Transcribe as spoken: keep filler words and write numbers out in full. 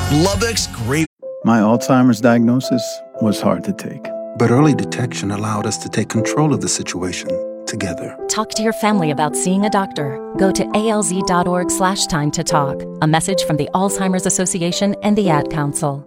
Lubbock's great. My Alzheimer's diagnosis was hard to take. But early detection allowed us to take control of the situation together. Talk to your family about seeing a doctor. Go to alz.org slash time to talk. A message from the Alzheimer's Association and the Ad Council.